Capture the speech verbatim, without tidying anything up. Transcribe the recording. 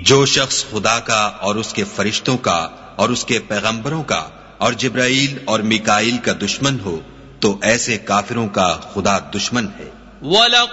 जो शख्स खुदा का और उसके फरिश्तों का और उसके पैगंबरों का और जिब्राईल और मिकाईल का दुश्मन हो तो ऐसे काफिरों का खुदा दुश्मन है।